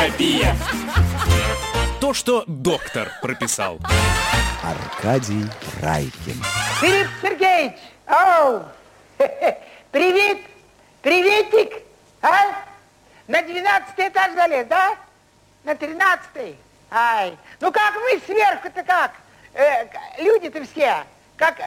терапия. То, что доктор прописал. Аркадий Райкин. Филипп Сергеевич! Оу! Привет! Приветик! А? На 12-й этаж залез, да? На 13-й? Ай, ну как мы сверху-то как? Люди-то все, как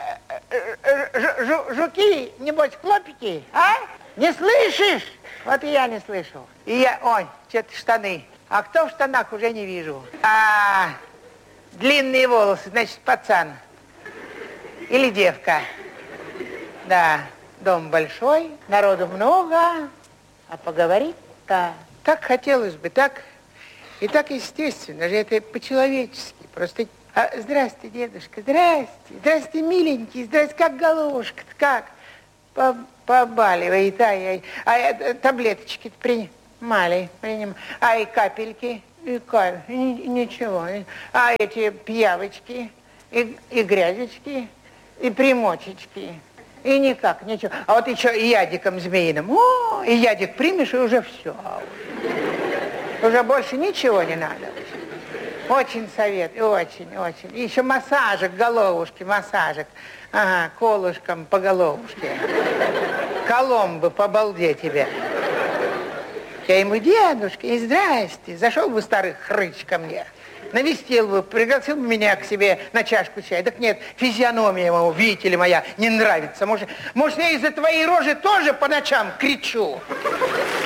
жуки, небось, хлопики, а? Не слышишь? Вот и я не слышал. Ой, что-то штаны. А кто в штанах, уже не вижу. Длинные волосы, значит, пацан. Или девка. Да, дом большой, народу много, а поговорить-то так хотелось бы, так и так естественно же, это по-человечески. Просто, здрасте, дедушка, здрасте, здрасте, миленький, здрасте, как головушка-то, как? Побаливает, таблеточки принимали, и капельки, ничего, а эти пиявочки, и грязечки, и примочечки, и никак, ничего. А вот еще и ядиком змеиным, и ядик примешь, и уже все. Уже больше ничего не надо. Очень советую, очень. И еще массажик головушки, массажик. Ага, колышком по головушке. Коломбы по балде тебе. Я ему: дедушка, и здрасте. Зашел бы старый хрыч ко мне, навестил бы, пригласил бы меня к себе на чашку чая. Так нет, физиономия ему, видите ли, моя, не нравится. Может, я из-за твоей рожи тоже по ночам кричу?